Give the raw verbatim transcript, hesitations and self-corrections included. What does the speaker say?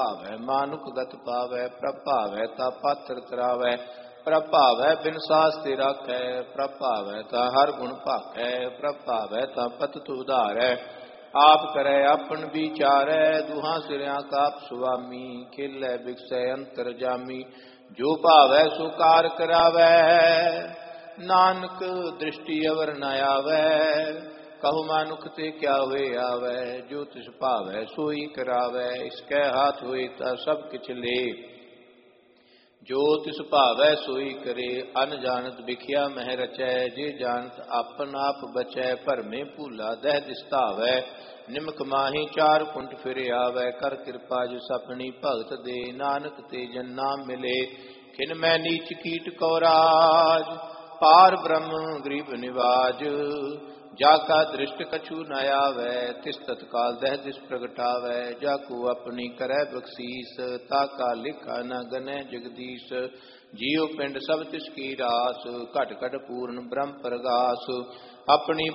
ਭਾਵੈ ਮਾਨੁਖ ਗਤ ਪਾਵੈ, ਪ੍ਰਭ ਭਾਵੈ ਤਾ ਪਾਤਰ ਤਰਾਵੈ, ਪ੍ਰਭ ਭਾਵੈ ਬਿਨ ਸਾਸ ਤੇ ਰਾਖੈ, ਪ੍ਰਭ ਭਾਵੈ ਤਾ ਹਰ ਗੁਣ ਭਾਖੈ, ਪ੍ਰਭ ਭਾਵੈ ਤਾ ਪਤਿਤ ਉਧਾਰੈ, ਆਪ ਕਰੈ ਆਪਨ ਵਿਚਾਰੈ, ਦੁਹਾਂ ਸਿਰਿਆਂ ਕਾ ਆਪ ਸੁਆਮੀ, ਖੇਲੈ ਬਿਕਸੈ ਅੰਤਰ ਜਾਮੀ, ਜੋ ਭਾਵੈ ਸੋ ਕਾਰ ਕਰਾਵੈ, ਨਾਨਕ ਦ੍ਰਿਸ਼ਟੀ ਅਵਰ ਨ ਆਵੈ, ਕਹੂ ਮਾਨੁਖ ਤੇ ਕਿਆ ਹੋਏ ਆਵੈ, ਜੋ ਤਿਸ ਭਾਵੈ ਸੋਈ ਕਰਾਵੈ, ਇਸ ਕੈ ਹਾਥ ਹੋਏ ਤਾ ਸਭ ਕਿਛ ਲੇ, ਜੋ ਤਿਸ ਭਾਵੈ ਸੋਈ ਕਰੇ, ਅਨ ਜਾਣਤ ਵਿਖਿਆ ਮਹਿ ਰਚੈ, ਜੇ ਜਾਣਤ ਆਪਨ ਆਪ ਬਚੈ, ਭਰਮੇ ਭੂਲਾ ਦਹਿ ਦਿਸਤਾਵੈ, ਨਿਮਕ ਮਾਹੀ ਚਾਰ ਕੁੰਟ ਫਿਰ ਆਵੈ, ਕਰ ਕਿਰਪਾ ਜਿਸ ਆਪਣੀ ਭਗਤ ਦੇ, ਨਾਨਕ ਤੇ ਜਨ ਨਾਮ ਮਿਲੇ, ਖਿਨ ਮੈਂ ਨੀਚ ਕੀਟ ਕੋ ਰਾਜ, ਪਾਰ ਬ੍ਰਹਮ ਗਰੀਬ ਨਿਵਾਜ, ਜਾ ਕਾ ਦ੍ਰਿਸ਼ਟ ਕਛੂ ਨ ਆਵੈ, ਤਿਸ ਤਤਕਾਲ ਦਹਿ ਦਿਸ ਪ੍ਰਗਟਾਵੈ, ਜਾ ਕੋ ਆਪਣੀ ਕਰੈ ਬਖਸ਼ੀਸ, ਤਾ ਕਾ ਲਿਖਾ ਨ ਗਨੈ ਜਗਦੀਸ਼, ਜੀਉ ਪਿੰਡ ਸਭ ਤਿਸ ਕੀ ਰਾਸ, ਘਟ ਘਟ ਪੂਰਨ ਬ੍ਰਹਮ ਪ੍ਰਗਾਸ, ਆਪਣੀ